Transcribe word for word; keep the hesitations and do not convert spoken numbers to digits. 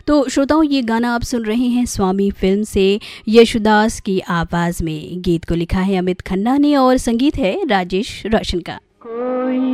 तो श्रोताओं, ये गाना आप सुन रहे हैं स्वामी फिल्म से यशुदास की आवाज़ में। गीत को लिखा है अमित खन्ना ने और संगीत है राजेश रोशन का।